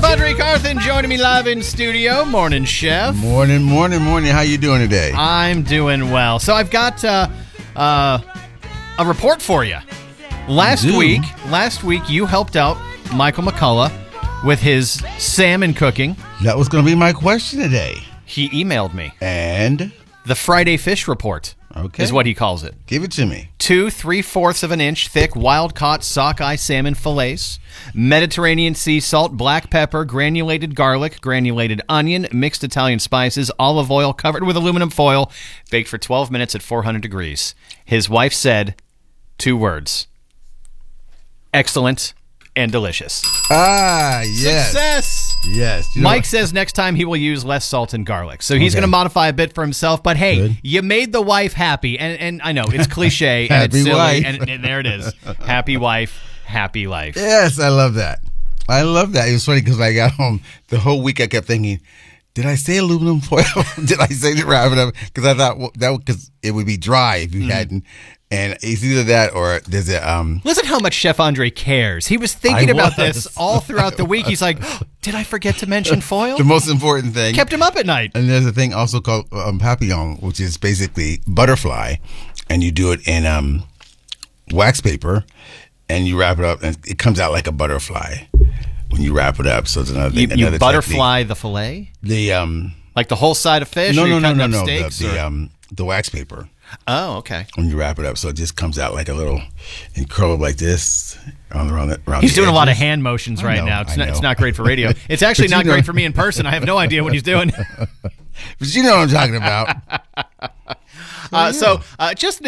Andre Carthen joining me live in studio. Morning, Chef. Morning. How you doing today? I'm doing well. So I've got a report for you. Last week you helped out Michael McCullough with his salmon cooking. That was going to be my question today. He emailed me. And? The Friday Fish Report is what he calls it. Give it to me. 2 3/4 of an inch thick wild-caught sockeye salmon fillets, Mediterranean sea salt, black pepper, granulated garlic, granulated onion, mixed Italian spices, olive oil covered with aluminum foil, baked for 12 minutes at 400 degrees. His wife said 2 words: excellent and delicious. Ah, yes. Success! Yes. Mike says next time he will use less salt and garlic. So he's going to modify a bit for himself. But hey, Good. You made the wife happy. And I know it's cliche and it's silly. Wife. And there it is. Happy wife, happy life. Yes, I love that. It was funny because I got home the whole week. I kept thinking, did I say aluminum foil? Did I say to wrap it up? Because I thought because it would be dry if you hadn't. And it's either that or there's a Listen how much Chef Andre cares. He was thinking about this all throughout the week. He's like, did I forget to mention foil? The most important thing. Kept him up at night. And there's a thing also called papillon, which is basically butterfly, and you do it in wax paper, and you wrap it up, and it comes out like a butterfly when you wrap it up. So it's another thing. You butterfly the fillet? Like the whole side of fish? No. Steaks, the wax paper. Oh, okay. When you wrap it up, so it just comes out like a little, and curl up like this around He's doing edges. a lot of hand motions right now. It's not great for radio. It's actually not great for me in person. I have no idea what he's doing. But you know what I'm talking about. So just